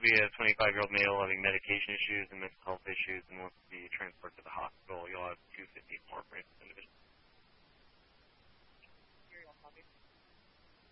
to be a 25-year-old male having medication issues and mental health issues and wants to be transferred to the